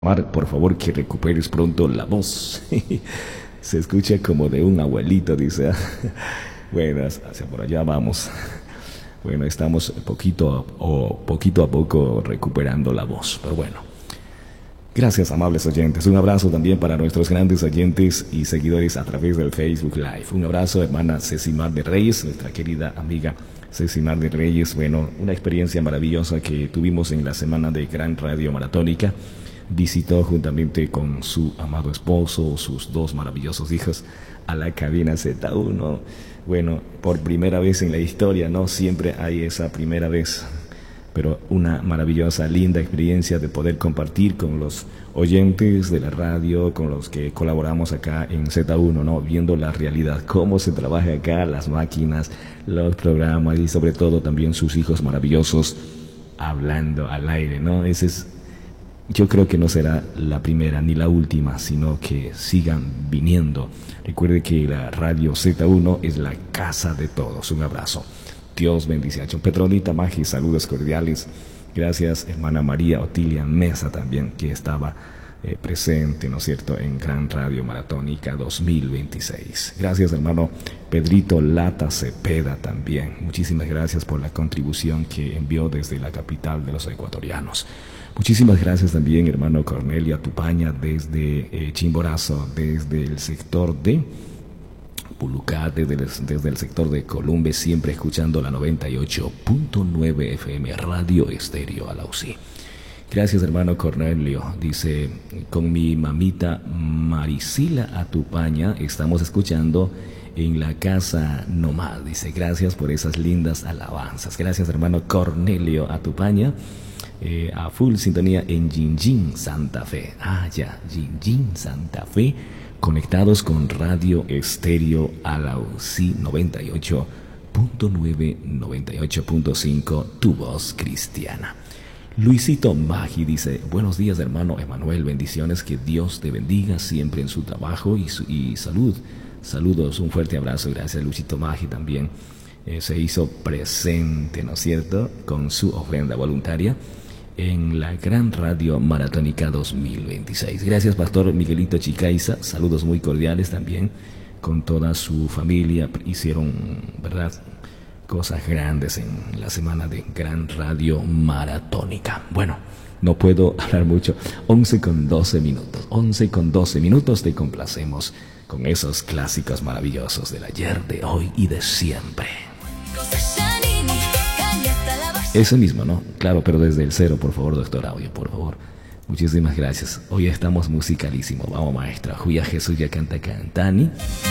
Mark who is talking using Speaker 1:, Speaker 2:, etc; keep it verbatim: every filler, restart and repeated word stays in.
Speaker 1: Mar, por favor que recuperes pronto la voz. Se escucha como de un abuelito, dice. Bueno, hacia por allá vamos. Bueno, estamos poquito a, o poquito a poco recuperando la voz, pero bueno. Gracias, amables oyentes. Un abrazo también para nuestros grandes oyentes y seguidores a través del Facebook Live. Un abrazo, hermana Cecimar de Reyes, nuestra querida amiga Cecimar de Reyes. Bueno, una experiencia maravillosa que tuvimos en la semana de Gran Radio Maratónica. Visitó juntamente con su amado esposo, sus dos maravillosos hijos, a la cabina Z uno. Bueno, por primera vez en la historia, ¿no? Siempre hay esa primera vez, pero una maravillosa, linda experiencia de poder compartir con los oyentes de la radio, con los que colaboramos acá en Z uno, ¿no? Viendo la realidad, cómo se trabaja acá, las máquinas, los programas y sobre todo también sus hijos maravillosos hablando al aire, ¿no? Ese es... Yo creo que no será la primera ni la última, sino que sigan viniendo. Recuerde que la radio Z uno es la casa de todos. Un abrazo. Dios bendice a Petronita Magi, saludos cordiales. Gracias, hermana María Otilia Mesa también, que estaba eh, presente, ¿no es cierto?, en Gran Radio Maratónica dos mil veintiséis. Gracias, hermano Pedrito Lata Cepeda también. Muchísimas gracias por la contribución que envió desde la capital de los ecuatorianos. Muchísimas gracias también, hermano Cornelio Atupaña, desde eh, Chimborazo, desde el sector de Pulucá, desde el, desde el sector de Columbe, siempre escuchando la noventa y ocho punto nueve F M, Radio Estéreo Alausí. Gracias, hermano Cornelio. Dice, con mi mamita Marisila Atupaña estamos escuchando en la casa Nomad. Dice, gracias por esas lindas alabanzas. Gracias, hermano Cornelio Atupaña. Eh, a full sintonía en Jinjin, Santa Fe. Ah, ya, Jinjin, Santa Fe, conectados con Radio Estéreo Alausí noventa y ocho punto nueve, noventa y ocho punto cinco, tu voz cristiana. Luisito Magi dice, buenos días, hermano Emanuel, bendiciones, que Dios te bendiga siempre en su trabajo y, su, y salud. Saludos, un fuerte abrazo, gracias. Luisito Magi también eh, se hizo presente, ¿no es cierto?, con su ofrenda voluntaria en la Gran Radio Maratónica dos mil veintiséis. Gracias, Pastor Miguelito Chicaiza. Saludos muy cordiales también con toda su familia. Hicieron, ¿verdad?, cosas grandes en la semana de Gran Radio Maratónica. Bueno, no puedo hablar mucho. once con doce minutos. once con doce minutos te complacemos con esos clásicos maravillosos del ayer, de hoy y de siempre. Ese mismo, ¿no? Claro, pero desde el cero, por favor, doctor Audio, por favor. Muchísimas gracias. Hoy estamos musicalísimos. Vamos, maestra. Juya Jesús ya canta cantani.